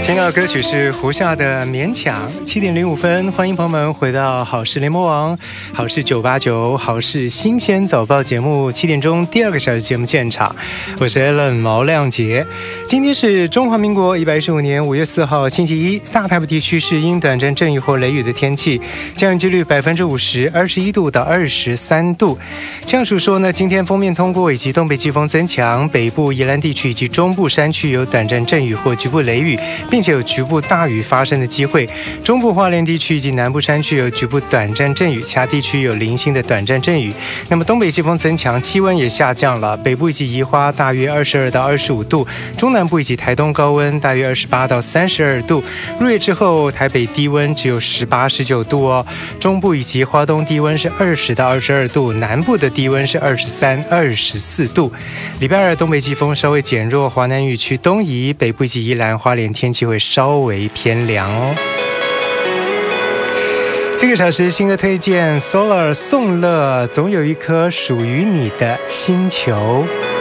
听到的歌曲是胡夏的《勉强》，7:05，欢迎朋友们回到好事联播网、好事989、好事新鲜早报节目7点钟第2个小时节目现场，我是 Alan 毛亮杰。今天是中华民国115年5月4号星期一，大台北地区是因短暂阵雨或雷雨的天气，降雨几率50%，21度到23度。气象署说呢，今天锋面通过以及东北季风增强，北部宜兰地区以及中部山区有短暂阵雨或局部雷雨，并且有局部大雨发生的机会。中部花莲地区以及南部山区有局部短暂阵雨，其他地区有零星的短暂阵雨。那么东北季风增强，气温也下降了，北部以及宜花大约22到25度，中南部以及台东高温大约28到32度。入夜之后，台北低温只有18、19度哦，中部以及花东低温是20到22度，南部的低温是23、24度。礼拜二东北季风稍微减弱，华南雨区东移，北部以及宜兰花莲天气会稍微偏凉哦。这个小时新的推荐 Solar 宋乐，总有一颗属于你的星球。